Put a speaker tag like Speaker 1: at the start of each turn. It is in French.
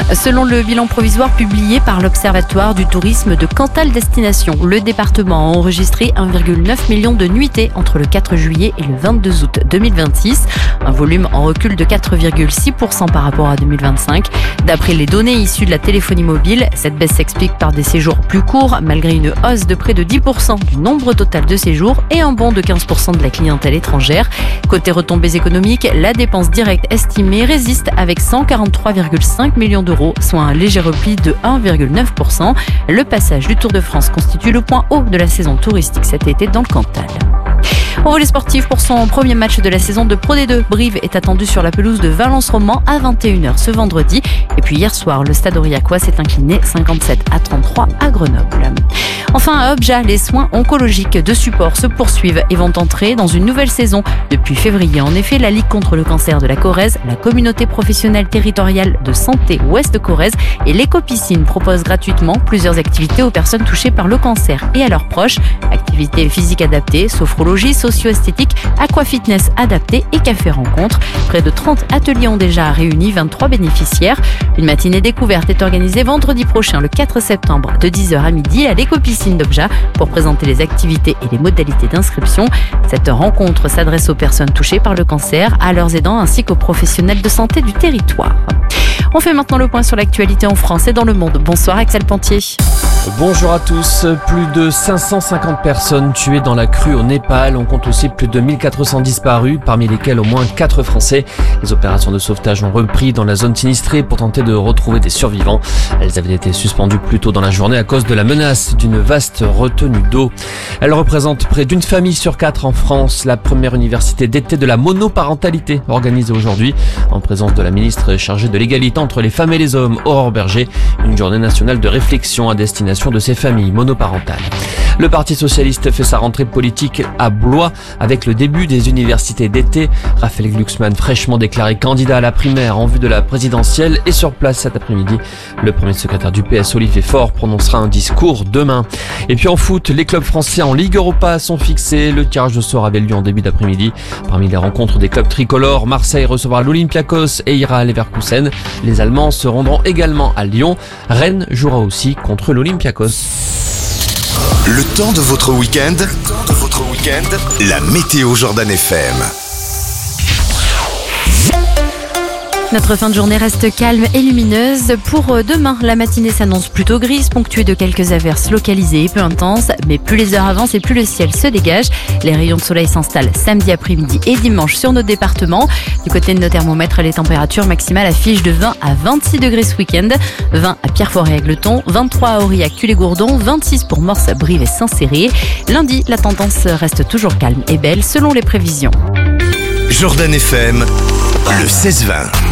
Speaker 1: Selon le bilan provisoire publié par l'Observatoire du tourisme de Cantal Destination, le département a enregistré 1,9 million de nuitées entre le 4 juillet et le 22 août 2026. Un volume en recul de 4,6% par rapport à 2025. D'après les données issues de la téléphonie mobile, cette baisse s'explique par des séjours plus courts, malgré une hausse de près de 10% du nombre total de séjours et un bond de 15% de la clientèle étrangère. Côté retombées économiques, la dépense directe estimée résiste avec 143,5 millions d'euros, soit un léger repli de 1,9%. Le passage du Tour de France constitue le point haut de la saison touristique cet été dans le Cantal. Au volley sportif, pour son premier match de la saison de Pro D2, Brive est attendu sur la pelouse de Valence-Roman à 21h ce vendredi. Et puis hier soir, le Stade Aurillacois s'est incliné 57-33 à Grenoble. Enfin, à Objat, les soins oncologiques de support se poursuivent et vont entrer dans une nouvelle saison depuis février. En effet, la Ligue contre le cancer de la Corrèze, la communauté professionnelle territoriale de santé Ouest Corrèze et l'éco-piscine proposent gratuitement plusieurs activités aux personnes touchées par le cancer et à leurs proches. Activités physiques adaptées, sophrologie, socio-esthétique, aquafitness adapté et café-rencontre. Près de 30 ateliers ont déjà réuni 23 bénéficiaires. Une matinée découverte est organisée vendredi prochain, le 4 septembre, de 10h à midi à l'éco-piscine d'Objat pour présenter les activités et les modalités d'inscription. Cette rencontre s'adresse aux personnes touchées par le cancer, à leurs aidants ainsi qu'aux professionnels de santé du territoire. On fait maintenant le point sur l'actualité en France et dans le monde. Bonsoir Axel Pantier.
Speaker 2: Bonjour à tous. Plus de 550 personnes tuées dans la crue au Népal. On compte aussi plus de 1400 disparus, parmi lesquels au moins 4 Français. Les opérations de sauvetage ont repris dans la zone sinistrée pour tenter de retrouver des survivants. Elles avaient été suspendues plus tôt dans la journée à cause de la menace d'une vaste retenue d'eau. Elle représente près d'une famille sur 4 en France. La première université d'été de la monoparentalité organisée aujourd'hui en présence de la ministre chargée de l'égalité entre les femmes et les hommes, Aurore Berger. Une journée nationale de réflexion à destination de ces familles monoparentales. Le Parti socialiste fait sa rentrée politique à Blois avec le début des universités d'été. Raphaël Glucksmann, fraîchement déclaré candidat à la primaire en vue de la présidentielle, est sur place cet après-midi. Le premier secrétaire du PS, Olivier Faure, prononcera un discours demain. Et puis en foot, les clubs français en Ligue Europa sont fixés. Le tirage au sort avait lieu en début d'après-midi. Parmi les rencontres des clubs tricolores, Marseille recevra l'Olympiakos et ira à Leverkusen. Les Allemands se rendront également à Lyon. Rennes jouera aussi contre l'Olympiakos.
Speaker 3: Le temps de votre week-end, la météo Jordan FM.
Speaker 1: Notre fin de journée reste calme et lumineuse. Pour demain, la matinée s'annonce plutôt grise, ponctuée de quelques averses localisées et peu intenses. Mais plus les heures avancent et plus le ciel se dégage. Les rayons de soleil s'installent samedi après-midi et dimanche sur nos départements. Du côté de nos thermomètres, les températures maximales affichent de 20 à 26 degrés ce week-end. 20 à Pierreforêt-Agleton, 23 à Aurillac, Tulle-et-Gourdon, 26 pour Morse, Brive et Saint-Céré. Lundi, la tendance reste toujours calme et belle selon les prévisions.
Speaker 3: Jordan FM, le 16-20.